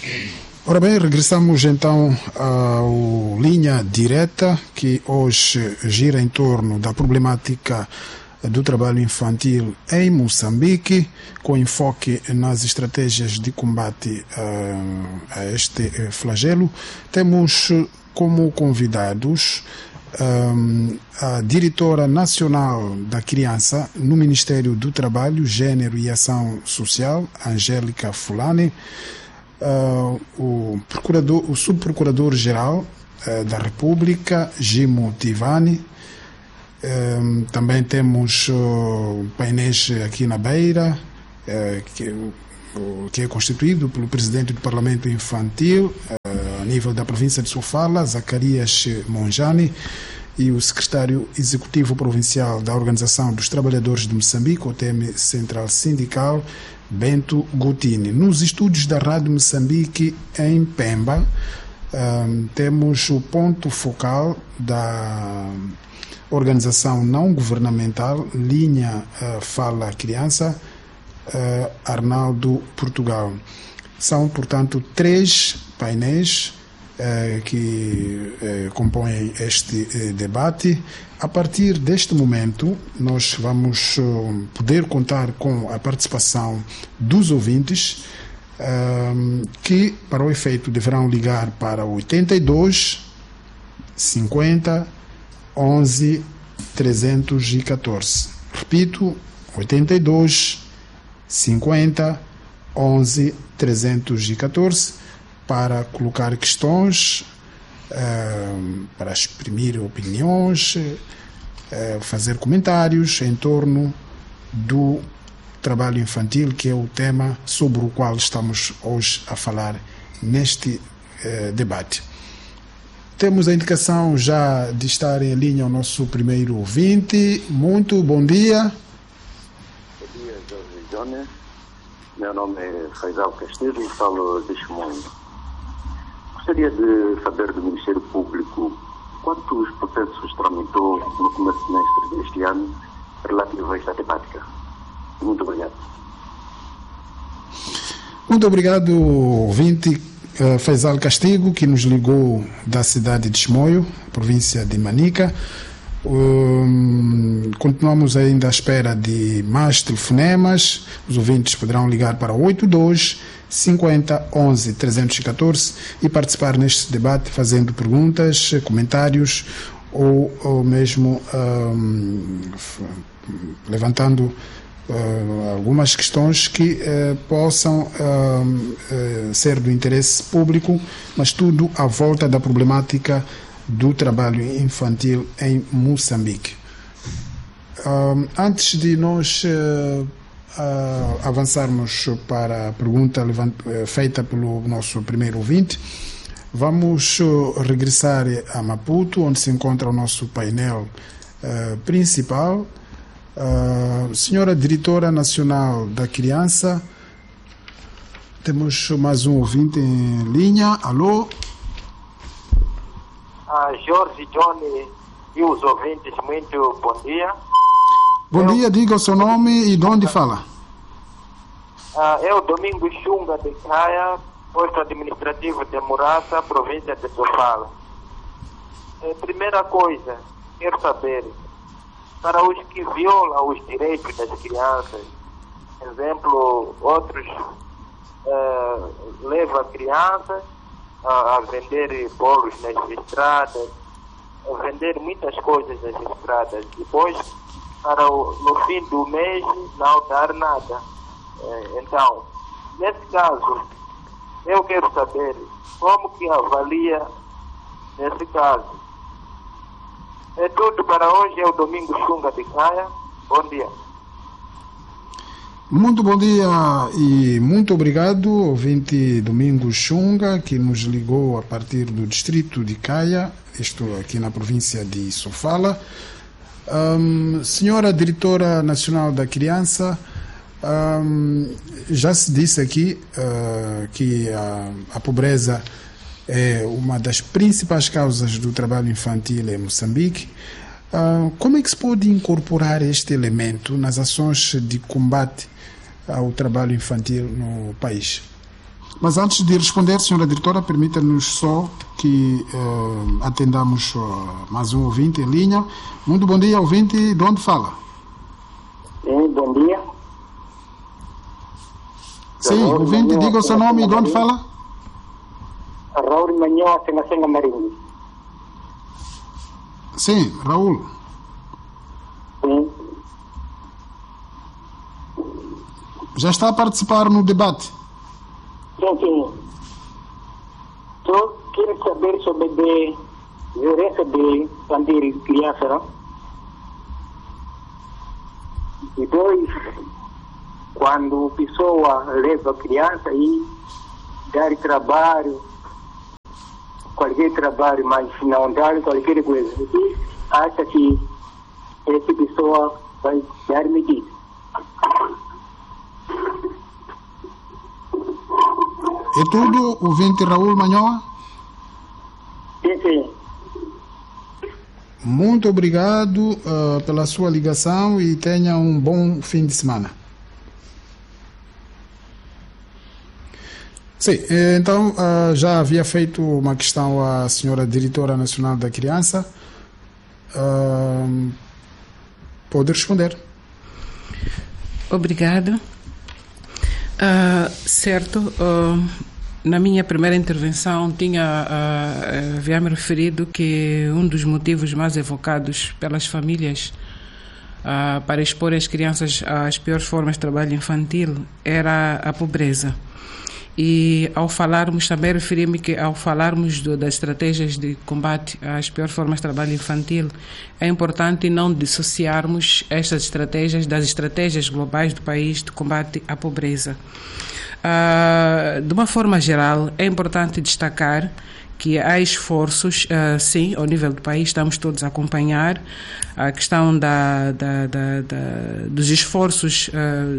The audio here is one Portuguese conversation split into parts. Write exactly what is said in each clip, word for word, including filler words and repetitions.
Ora bem, regressamos então ao Linha Direta, que hoje gira em torno da problemática do trabalho infantil em Moçambique, com enfoque nas estratégias de combate uh, a este flagelo. Temos como convidados um, a diretora nacional da criança no Ministério do Trabalho, Gênero e Ação Social, Angélica Fulani, Uh, o, procurador, o subprocurador-geral uh, da República, Gimo Tivani. Uh, também temos uh, painéis aqui na Beira, uh, que, uh, que é constituído pelo presidente do Parlamento Infantil, uh, a nível da província de Sofala, Zacarias Monjani, e o secretário executivo provincial da Organização dos Trabalhadores de Moçambique, O T M Central Sindical, Bento Gutini. Nos estúdios da Rádio Moçambique, em Pemba, um, temos o ponto focal da organização não governamental Linha uh, Fala Criança, uh, Arnaldo Portugal. São, portanto, três painéis uh, que uh, compõem este uh, debate. A partir deste momento, nós vamos uh, poder contar com a participação dos ouvintes, uh, que, para o efeito, deverão ligar para oitenta e dois, cinquenta, onze, trezentos e catorze. Repito, oitenta e dois, cinquenta, onze, trezentos e catorze, para colocar questões, Uh, para exprimir opiniões, uh, fazer comentários em torno do trabalho infantil, que é o tema sobre o qual estamos hoje a falar neste uh, debate. Temos a indicação já de estar em linha o nosso primeiro ouvinte. Muito bom dia. Bom dia, Jorge Jones. Meu nome é Faisal Castilho e falo de Chimoio. Gostaria de saber do Ministério Público quantos processos tramitou no primeiro semestre deste ano relativo a esta temática. Muito obrigado. Muito obrigado, ouvinte uh, Faisal Castigo, que nos ligou da cidade de Chimoio, província de Manica. Um, continuamos ainda à espera de mais telefonemas. Os ouvintes poderão ligar para oitenta e dois, cinquenta, onze, trezentos e catorze e participar neste debate fazendo perguntas, comentários ou, ou mesmo um, levantando uh, algumas questões que uh, possam uh, uh, ser do interesse público, mas tudo à volta da problemática do trabalho infantil em Moçambique. Um, antes de nós uh, uh, avançarmos para a pergunta levant, uh, feita pelo nosso primeiro ouvinte, vamos uh, regressar a Maputo, onde se encontra o nosso painel uh, principal. Uh, senhora Diretora Nacional da Criança, temos mais um ouvinte em linha. Alô? Ah, Jorge, Johnny e os ouvintes, muito bom dia. Bom eu, dia, diga o seu nome e de onde fala. Ah, eu, Domingo Xunga de Caia, posto administrativo de Murassa, província de Sofala. É, primeira coisa, quero saber, para os que violam os direitos das crianças, exemplo, outros é, levam a criança a, a vender bolos nas estradas, a vender muitas coisas nas estradas. Depois, para o, no fim do mês, não dar nada. É, então, nesse caso, eu quero saber como que avalia nesse caso. É tudo para hoje, é o Domingo Xunga de Caia. Bom dia. Muito bom dia e muito obrigado, ouvinte Domingos Xunga, que nos ligou a partir do distrito de Caia, isto aqui na província de Sofala. Um, senhora Diretora Nacional da Criança, um, já se disse aqui uh, que a, a pobreza é uma das principais causas do trabalho infantil em Moçambique. Uh, como é que se pode incorporar este elemento nas ações de combate ao trabalho infantil no país? Mas antes de responder, senhora diretora, permita-nos só que uh, atendamos uh, mais um ouvinte em linha. Muito bom dia, ouvinte. De onde fala? Sim, bom dia. Sim, Raul ouvinte, Manhã, diga o seu nome e de onde fala? Raul Manhã, Senga Senga Marinho. Sim, Raul. Sim. Já está a participar no debate? Sim, sim. Só quero saber sobre a violência de infantil criança, não? E dois, quando a pessoa leva a criança e dar trabalho, qualquer trabalho, mas não dar qualquer coisa, e acha que essa pessoa vai dar medida. É tudo, ouvinte Raul Manhoa? Sim, sim. Muito obrigado uh, pela sua ligação e tenha um bom fim de semana. Sim, então uh, já havia feito uma questão à senhora Diretora Nacional da Criança. Uh, pode responder. Obrigada. Uh, certo, uh, na minha primeira intervenção tinha uh, havia me referido que um dos motivos mais evocados pelas famílias uh, para expor as crianças às piores formas de trabalho infantil era a pobreza. E ao falarmos, também referi-me que ao falarmos do, das estratégias de combate às piores formas de trabalho infantil, é importante não dissociarmos estas estratégias das estratégias globais do país de combate à pobreza. Uh, de uma forma geral, é importante destacar que há esforços, uh, sim, ao nível do país, estamos todos a acompanhar a questão da, da, da, da, dos esforços uh,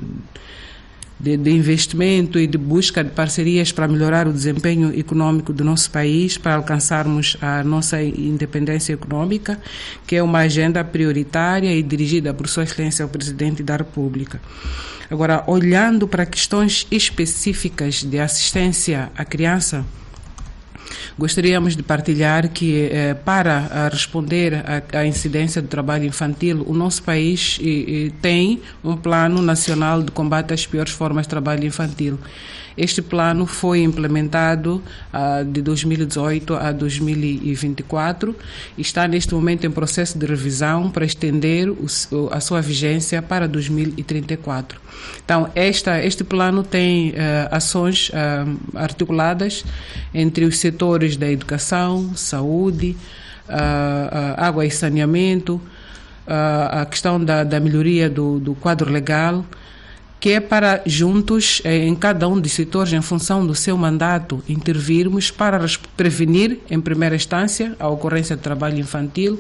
De, de investimento e de busca de parcerias para melhorar o desempenho econômico do nosso país, para alcançarmos a nossa independência econômica, que é uma agenda prioritária e dirigida por Sua Excelência o Presidente da República. Agora, olhando para questões específicas de assistência à criança, gostaríamos de partilhar que, eh, para a responder à, à incidência do trabalho infantil, o nosso país eh, tem um plano nacional de combate às piores formas de trabalho infantil. Este plano foi implementado uh, de dois mil e dezoito a dois mil e vinte e quatro e está neste momento em processo de revisão para estender o, a sua vigência para dois mil e trinta e quatro. Então, esta, este plano tem uh, ações uh, articuladas entre os setores da educação, saúde, uh, uh, água e saneamento, uh, a questão da, da melhoria do, do quadro legal, que é para juntos, em cada um dos setores, em função do seu mandato, intervirmos para prevenir, em primeira instância, a ocorrência de trabalho infantil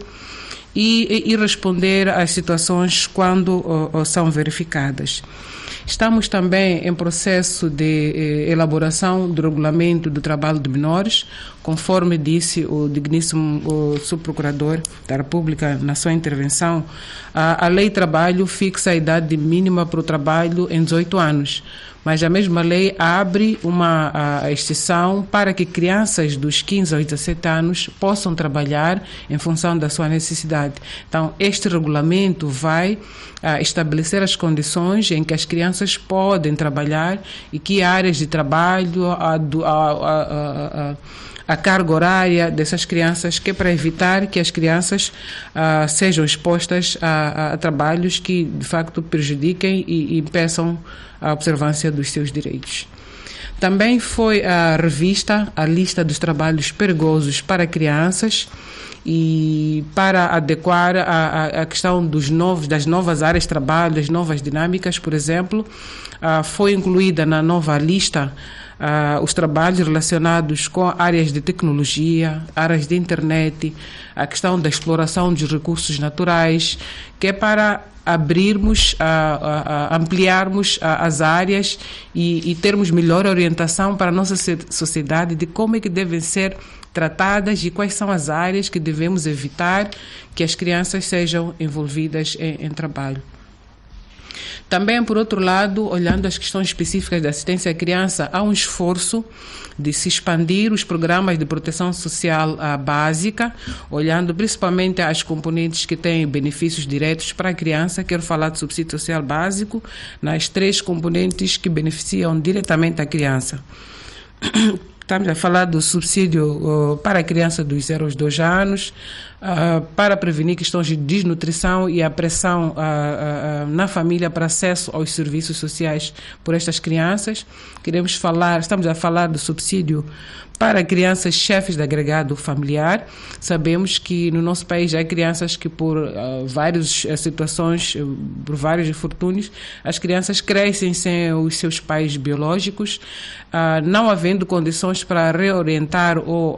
e, e responder às situações quando uh, são verificadas. Estamos também em processo de eh, elaboração do regulamento do trabalho de menores, conforme disse o digníssimo o subprocurador da República na sua intervenção. A, a Lei Trabalho fixa a idade mínima para o trabalho em dezoito anos, mas a mesma lei abre uma a, a exceção para que crianças dos quinze aos dezessete anos possam trabalhar em função da sua necessidade. Então, este regulamento vai a, estabelecer as condições em que as crianças podem trabalhar e que áreas de trabalho, a, a, a, a, a carga horária dessas crianças, que é para evitar que as crianças uh, sejam expostas a, a, a trabalhos que, de facto, prejudiquem e, e impeçam a observância dos seus direitos. Também foi uh, revista a lista dos trabalhos perigosos para crianças e para adequar a, a questão dos novos, das novas áreas de trabalho, das novas dinâmicas, por exemplo, uh, foi incluída na nova lista Uh, os trabalhos relacionados com áreas de tecnologia, áreas de internet, a questão da exploração dos recursos naturais, que é para abrirmos, uh, uh, ampliarmos uh, as áreas e, e termos melhor orientação para a nossa sociedade de como é que devem ser tratadas e quais são as áreas que devemos evitar que as crianças sejam envolvidas em, em trabalho. Também, por outro lado, olhando as questões específicas da assistência à criança, há um esforço de se expandir os programas de proteção social uh, básica, olhando principalmente as componentes que têm benefícios diretos para a criança. Quero falar de subsídio social básico nas três componentes que beneficiam diretamente a criança. Estamos a falar do subsídio uh, para a criança dos zero aos dois anos, uh, para prevenir questões de desnutrição e a pressão uh, uh, uh, na família para acesso aos serviços sociais por estas crianças. Queremos falar, estamos a falar do subsídio para crianças chefes de agregado familiar. Sabemos que no nosso país há crianças que por uh, várias uh, situações, uh, por vários infortúnios, as crianças crescem sem os seus pais biológicos, uh, não havendo condições para reorientar ou